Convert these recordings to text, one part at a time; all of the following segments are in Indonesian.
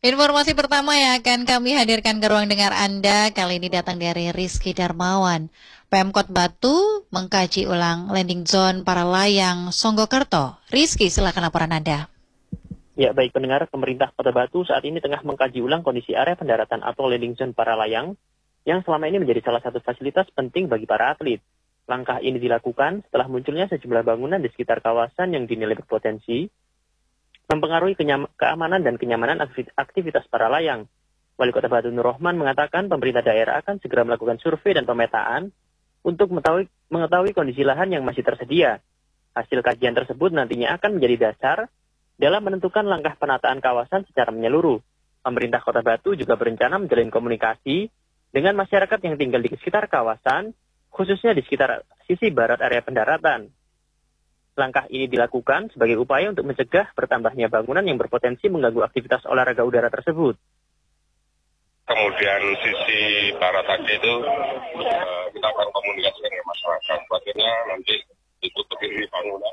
Informasi pertama yang akan kami hadirkan ke ruang dengar Anda kali ini datang dari Rizky Darmawan. Pemkot Batu mengkaji ulang landing zone para layang Songgokerto. Rizky, silakan laporan Anda. Ya, baik pendengar, pemerintah Kota Batu saat ini tengah mengkaji ulang kondisi area pendaratan atau landing zone para layang yang selama ini menjadi salah satu fasilitas penting bagi para atlet. Langkah ini dilakukan setelah munculnya sejumlah bangunan di sekitar kawasan yang dinilai berpotensi mempengaruhi keamanan dan kenyamanan aktivitas para layang. Wali Kota Batu Nur Rohman mengatakan pemerintah daerah akan segera melakukan survei dan pemetaan untuk mengetahui kondisi lahan yang masih tersedia. Hasil kajian tersebut nantinya akan menjadi dasar dalam menentukan langkah penataan kawasan secara menyeluruh. Pemerintah Kota Batu juga berencana menjalin komunikasi dengan masyarakat yang tinggal di sekitar kawasan, khususnya di sekitar sisi barat area pendaratan. Langkah ini dilakukan sebagai upaya untuk mencegah bertambahnya bangunan yang berpotensi mengganggu aktivitas olahraga udara tersebut. Kemudian sisi barat tadi itu kita akan komunikasi dengan masyarakat. Akhirnya nanti ikut berdiri bangunan.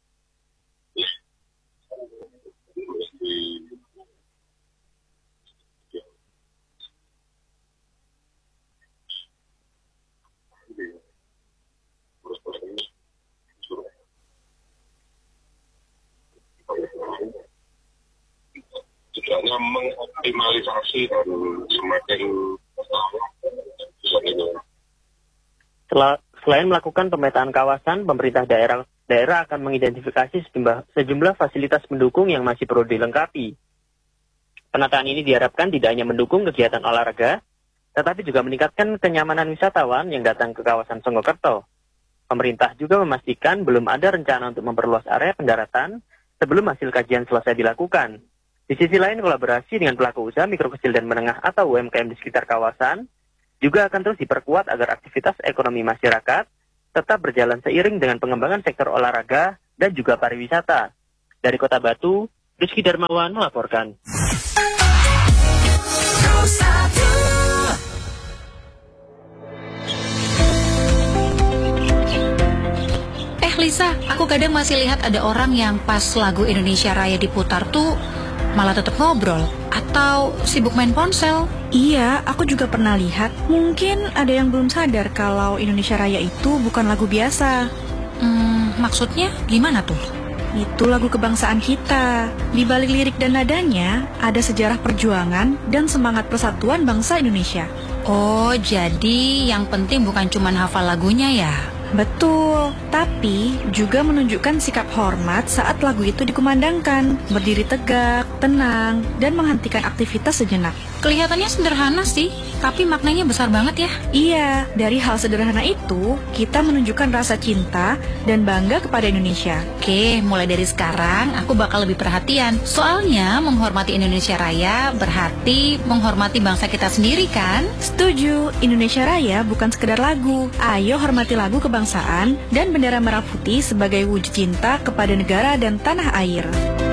Tujuannya mengoptimalisasi dan semakin Selain melakukan pemetaan kawasan, pemerintah daerah akan mengidentifikasi sejumlah fasilitas pendukung yang masih perlu dilengkapi. Penataan ini diharapkan tidak hanya mendukung kegiatan olahraga, tetapi juga meningkatkan kenyamanan wisatawan yang datang ke kawasan Songgokerto. Pemerintah juga memastikan belum ada rencana untuk memperluas area pendaratan sebelum hasil kajian selesai dilakukan. Di sisi lain, kolaborasi dengan pelaku usaha mikro kecil dan menengah atau UMKM di sekitar kawasan juga akan terus diperkuat agar aktivitas ekonomi masyarakat tetap berjalan seiring dengan pengembangan sektor olahraga dan juga pariwisata. Dari Kota Batu, Rizky Darmawan melaporkan. Lisa, aku kadang masih lihat ada orang yang pas lagu Indonesia Raya diputar tuh malah tetap ngobrol atau sibuk main ponsel. Iya, aku juga pernah lihat. Mungkin ada yang belum sadar kalau Indonesia Raya itu bukan lagu biasa. Maksudnya gimana tuh? Itu lagu kebangsaan kita. Di balik lirik dan nadanya ada sejarah perjuangan dan semangat persatuan bangsa Indonesia. Oh, jadi yang penting bukan cuma hafal lagunya ya? Betul, tapi juga menunjukkan sikap hormat saat lagu itu dikumandangkan, berdiri tegak, tenang, dan menghentikan aktivitas sejenak. Kelihatannya sederhana sih, tapi maknanya besar banget ya. Iya, dari hal sederhana itu, kita menunjukkan rasa cinta dan bangga kepada Indonesia. Oke, mulai dari sekarang aku bakal lebih perhatian. Soalnya menghormati Indonesia Raya berarti menghormati bangsa kita sendiri kan? Setuju, Indonesia Raya bukan sekedar lagu. Ayo hormati lagu kebangsaan dan bendera merah putih sebagai wujud cinta kepada negara dan tanah air.